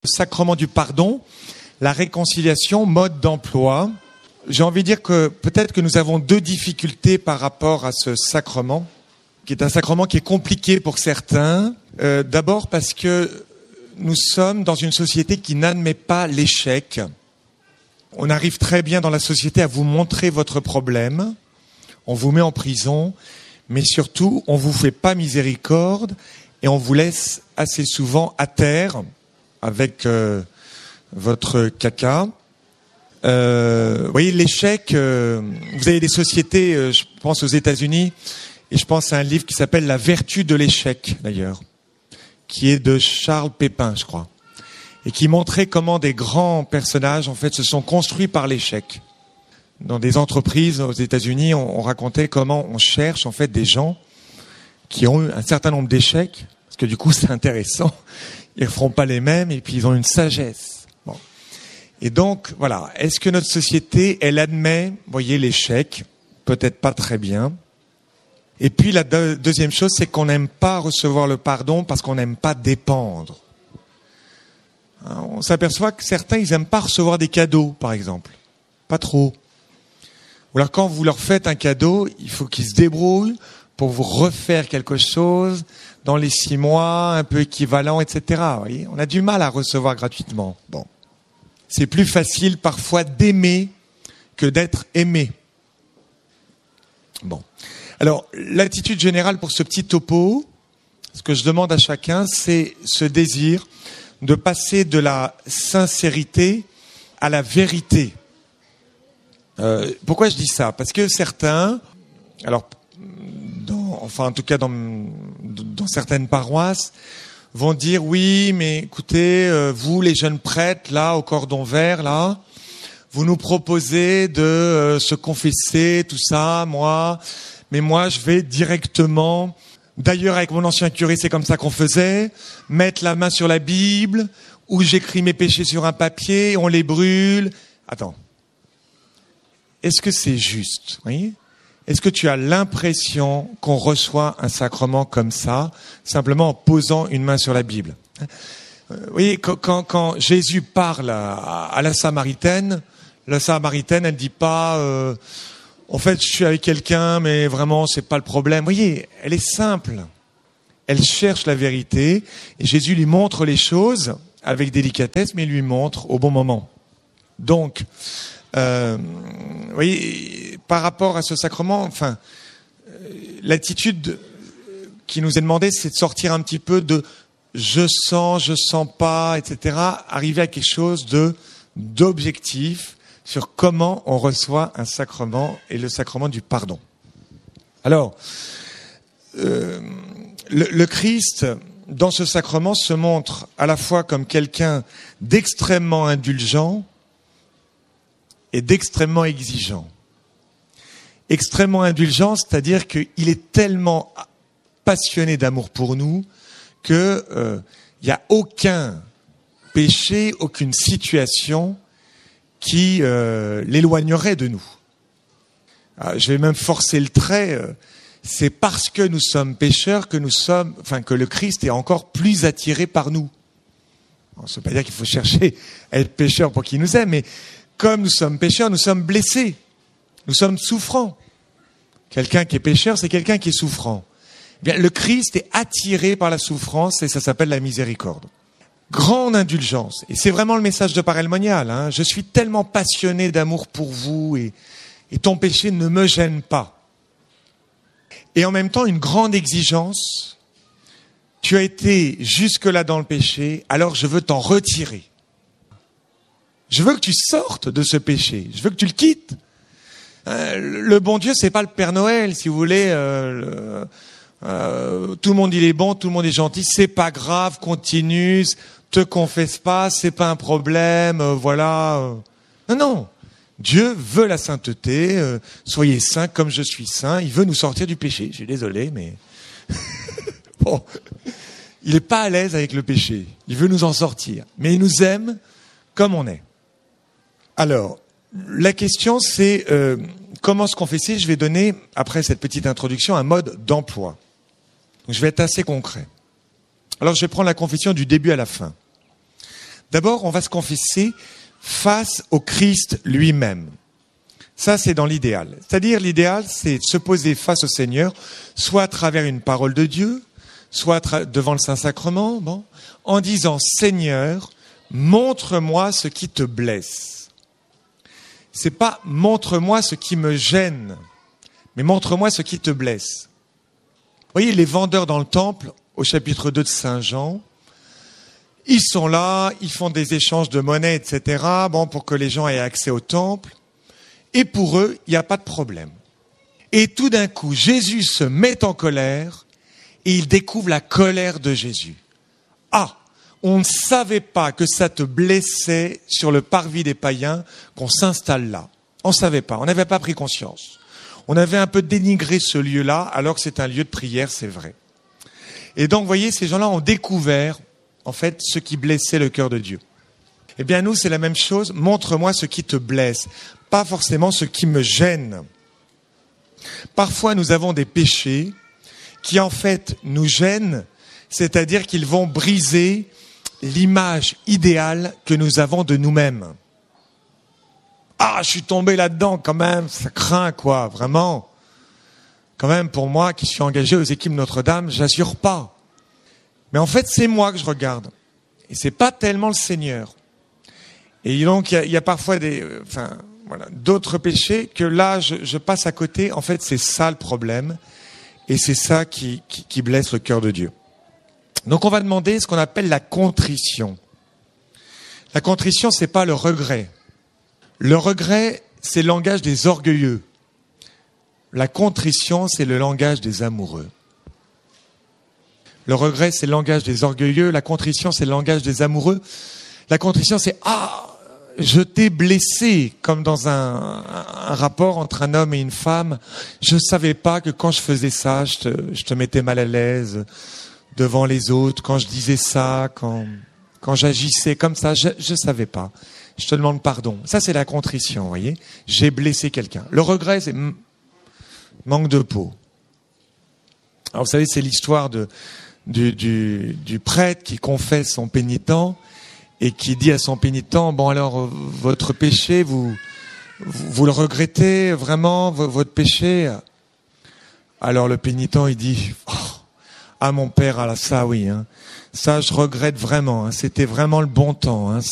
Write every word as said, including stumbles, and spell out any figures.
Le sacrement du pardon, la réconciliation, mode d'emploi. J'ai envie de dire que peut-être que nous avons deux difficultés par rapport à ce sacrement, qui est un sacrement qui est compliqué pour certains. Euh, d'abord parce que nous sommes dans une société qui n'admet pas l'échec. On arrive très bien dans la société à vous montrer votre problème, on vous met en prison, mais surtout on vous fait pas miséricorde et on vous laisse assez souvent à terre avec euh, votre caca. Euh, vous voyez, l'échec, euh, vous avez des sociétés, euh, je pense aux États-Unis, et je pense à un livre qui s'appelle La vertu de l'échec, d'ailleurs, qui est de Charles Pépin, je crois, et qui montrait comment des grands personnages, en fait, se sont construits par l'échec. Dans des entreprises aux États-Unis, on, on racontait comment on cherche, en fait, des gens qui ont eu un certain nombre d'échecs, parce que du coup, c'est intéressant. Ils ne feront pas les mêmes, et puis ils ont une sagesse. Bon. Et donc, voilà. Est-ce que notre société, elle admet, vous voyez, l'échec? Peut-être pas très bien. Et puis, la deux, deuxième chose, c'est qu'on n'aime pas recevoir le pardon parce qu'on n'aime pas dépendre. Hein, on s'aperçoit que certains, ils n'aiment pas recevoir des cadeaux, par exemple. Pas trop. Ou alors, quand vous leur faites un cadeau, il faut qu'ils se débrouillent pour vous refaire quelque chose dans les six mois, un peu équivalent, et cetera. Vous voyez, on a du mal à recevoir gratuitement. Bon, c'est plus facile parfois d'aimer que d'être aimé. Bon, alors l'attitude générale pour ce petit topo, ce que je demande à chacun, c'est ce désir de passer de la sincérité à la vérité. Euh, pourquoi je dis ça? Parce que certains, alors Dans, enfin en tout cas dans, dans certaines paroisses, vont dire oui, mais écoutez, euh, vous les jeunes prêtres là au cordon vert là, vous nous proposez de euh, se confesser tout ça, moi, mais moi je vais directement. D'ailleurs avec mon ancien curé c'est comme ça qu'on faisait, mettre la main sur la Bible, où j'écris mes péchés sur un papier, on les brûle. Attends, est-ce que c'est juste, vous voyez? Est-ce que tu as l'impression qu'on reçoit un sacrement comme ça, simplement en posant une main sur la Bible? Vous voyez, quand, quand, quand Jésus parle à, à la Samaritaine, la Samaritaine, elle ne dit pas euh, « En fait, je suis avec quelqu'un, mais vraiment, c'est pas le problème. » Vous voyez, elle est simple. Elle cherche la vérité. Et Jésus lui montre les choses avec délicatesse, mais il lui montre au bon moment. Donc, euh, vous voyez, par rapport à ce sacrement, enfin, euh, l'attitude qui nous est demandée, c'est de sortir un petit peu de « je sens, je sens pas », et cetera, arriver à quelque chose de d'objectif sur comment on reçoit un sacrement et le sacrement du pardon. Alors, euh, le, le Christ, dans ce sacrement, se montre à la fois comme quelqu'un d'extrêmement indulgent et d'extrêmement exigeant. Extrêmement indulgent, c'est-à-dire qu'il est tellement passionné d'amour pour nous que euh, il n'y a aucun péché, aucune situation qui euh, l'éloignerait de nous. Alors, je vais même forcer le trait. Euh, c'est parce que nous sommes pécheurs que nous sommes, enfin que le Christ est encore plus attiré par nous. Alors, ça ne veut pas dire qu'il faut chercher à être pécheur pour qu'il nous aime, mais comme nous sommes pécheurs, nous sommes blessés. Nous sommes souffrants. Quelqu'un qui est pécheur, c'est quelqu'un qui est souffrant. Eh bien, le Christ est attiré par la souffrance et ça s'appelle la miséricorde. Grande indulgence. Et c'est vraiment le message de Parel Monial. Hein. Je suis tellement passionné d'amour pour vous et, et ton péché ne me gêne pas. Et en même temps, une grande exigence. Tu as été jusque-là dans le péché, alors je veux t'en retirer. Je veux que tu sortes de ce péché. Je veux que tu le quittes. Euh, le bon Dieu, c'est pas le Père Noël, si vous voulez. Euh, le, euh, tout le monde il est bon, tout le monde est gentil. C'est pas grave, continue. Te confesse pas, c'est pas un problème. Euh, voilà. Euh. Non, non. Dieu veut la sainteté. Euh, soyez saints comme je suis saint. Il veut nous sortir du péché. Je suis désolé, mais bon, il est pas à l'aise avec le péché. Il veut nous en sortir, mais il nous aime comme on est. Alors, la question c'est euh, comment se confesser. Je vais donner, après cette petite introduction, un mode d'emploi. Donc, je vais être assez concret. Alors, je vais prendre la confession du début à la fin. D'abord, on va se confesser face au Christ lui-même. Ça, c'est dans l'idéal. C'est-à-dire, l'idéal, c'est de se poser face au Seigneur, soit à travers une parole de Dieu, soit tra- devant le Saint-Sacrement, bon, en disant, Seigneur, montre-moi ce qui te blesse. C'est pas montre-moi ce qui me gêne, mais montre-moi ce qui te blesse. Vous voyez, les vendeurs dans le temple, au chapitre deux de Saint Jean, ils sont là, ils font des échanges de monnaie, et cetera, bon, pour que les gens aient accès au temple. Et pour eux, il n'y a pas de problème. Et tout d'un coup, Jésus se met en colère et il découvre la colère de Jésus. Ah, on ne savait pas que ça te blessait sur le parvis des païens qu'on s'installe là. On ne savait pas, on n'avait pas pris conscience. On avait un peu dénigré ce lieu-là, alors que c'est un lieu de prière, c'est vrai. Et donc, vous voyez, ces gens-là ont découvert, en fait, ce qui blessait le cœur de Dieu. Eh bien, nous, c'est la même chose. Montre-moi ce qui te blesse, pas forcément ce qui me gêne. Parfois, nous avons des péchés qui, en fait, nous gênent, c'est-à-dire qu'ils vont briser l'image idéale que nous avons de nous-mêmes. Ah, je suis tombé là-dedans quand même, ça craint quoi, vraiment. Quand même, pour moi, qui suis engagé aux équipes Notre-Dame, j'assure pas. Mais en fait, c'est moi que je regarde. Et c'est pas tellement le Seigneur. Et donc, il y a, il y a parfois des, euh, enfin, voilà, d'autres péchés que là, je, je passe à côté. En fait, c'est ça le problème. Et c'est ça qui, qui, qui blesse le cœur de Dieu. Donc, on va demander ce qu'on appelle la contrition. La contrition, c'est pas le regret. Le regret, c'est le langage des orgueilleux. La contrition, c'est le langage des amoureux. Le regret, c'est le langage des orgueilleux. La contrition, c'est le langage des amoureux. La contrition, c'est « Ah, je t'ai blessé », comme dans un, un rapport entre un homme et une femme. Je ne savais pas que quand je faisais ça, je te, je te mettais mal à l'aise devant les autres. Quand je disais ça, quand, quand j'agissais comme ça, je ne savais pas. Je te demande pardon. Ça, c'est la contrition, vous voyez. J'ai blessé quelqu'un. Le regret, c'est manque de peau. Alors, vous savez, c'est l'histoire de, du, du, du prêtre qui confesse son pénitent et qui dit à son pénitent, bon alors, votre péché, vous, vous, vous le regrettez vraiment, votre péché? Alors le pénitent, il dit, oh, ah mon père, ah là, ça oui, hein, ça je regrette vraiment, hein, c'était vraiment le bon temps, hein.